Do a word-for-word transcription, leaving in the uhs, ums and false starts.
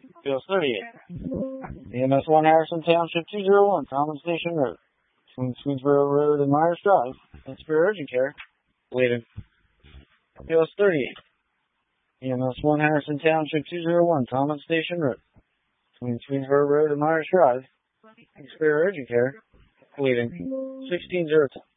Appeals thirty-eight. E M S one Harrison Township two oh one, Common Station Road. Between Swedesboro Road and Myers Drive. That's for urgent care. Waiting. Appeals thirty-eight. E M S one Harrison Township two oh one, Common Station Road. Between Swedesboro Road and Myers Drive. Thanks for your urgent care. Waiting. sixteen oh ten.